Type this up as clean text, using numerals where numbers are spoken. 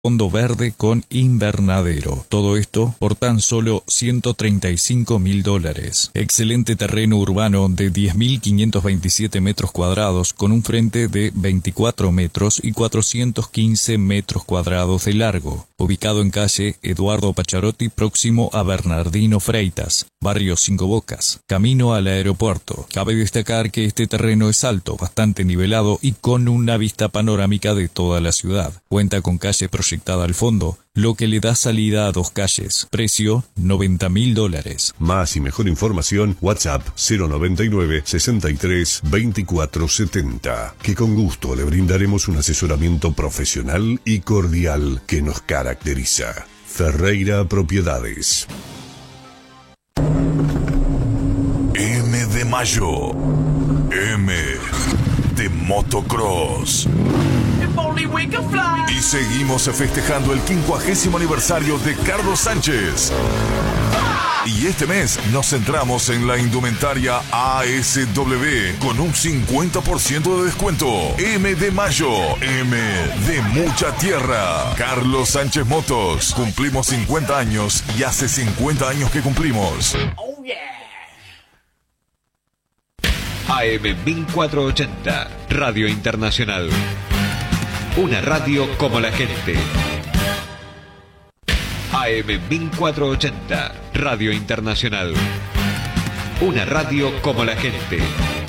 fondo verde con invernadero. Todo esto por tan solo $135.000. Excelente terreno urbano de 10.527 metros cuadrados con un frente de 24 metros y 415 metros cuadrados de largo. Ubicado en calle Eduardo Pacharotti, próximo a Bernardino Freitas, barrio Cinco Bocas, camino al aeropuerto. Cabe destacar que este terreno es alto, bastante nivelado y con una vista panorámica de toda la ciudad. Cuenta con calle proyectada al fondo, lo que le da salida a 2 calles. Precio $90.000. Más y mejor información, WhatsApp 099 63 24 70, que con gusto le brindaremos un asesoramiento profesional y cordial que nos caracteriza. Ferreira Propiedades. M de Mayo. M de Motocross. Y seguimos festejando el 50º aniversario de Carlos Sánchez. Y este mes nos centramos en la indumentaria ASW con un 50% de descuento. M de Mayo, M de mucha tierra. Carlos Sánchez Motos. Cumplimos 50 años y hace 50 años que cumplimos. Oh, yeah. AM 1480, Radio Internacional. Una radio como la gente. AM 1480, Radio Internacional. Una radio como la gente.